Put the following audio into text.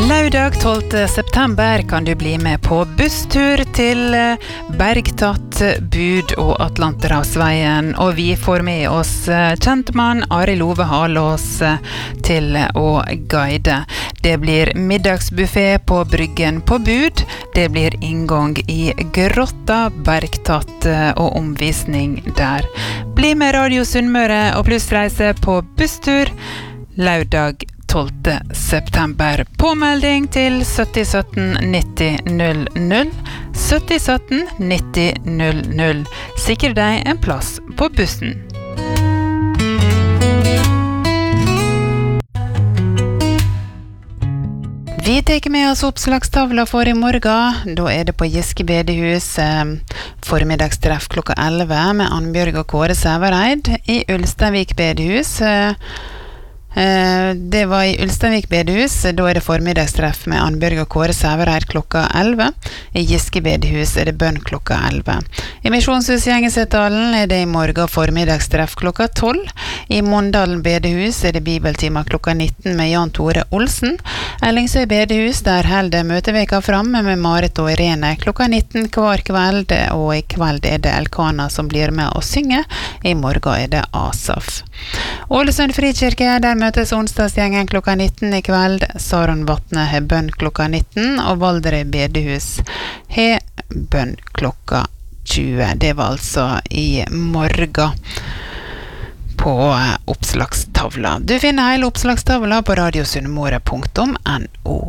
Lørdag 12. september kan du bli med på busstur til Bergtatt, Bud og Atlanterhavsveien, og vi får med oss kjentmann Arild Ove Halås til å guide. Det blir middagsbuffet på Bryggen på Bud, det blir inngang i Grotta, Bergtatt og omvisning der. Bli med Radio Sunnmøre og Plussreise på busstur lørdag 12. september. Påmelding til 7017 90 00. 7017 90 00. Sikre deg en plass på bussen. Vi tar med oss oppslagstavla for i morgen. Da er det på Giske bedehus formiddagstreff klokka 11 med Annbjørg og Kåre Sævareid i Ulsteinvik bedehus. Det var i Ulsteinvik bedehus, da er det formiddagstreff med Annbjørg og Kåre Sævareid klokka 11. I Giske bedehus er det bønn klokka 11. I Misjonshus Gjengesetdalen er det i morgen formiddagstreff klokka 12. I Mondalen bedehus er det bibeltimer klokka 19 med Jan Tore Olsen. Ellingsøy bedehus, der holder møteveka framme med Marit og Irene klokka 19 hver kveld, og i kveld er det Elkana som blir med å synge. I morgen er det Asaf. Ålesund Frikirke, der møtes onsdagsgjengen klokka 19 i kveld. Saron Vatne har bønn klokka 19, og Valderøy bedehus har bønn klokka 20. Det var altså i morgen på oppslagstavla. Du finner hele oppslagstavla på radiosunnmøre.no.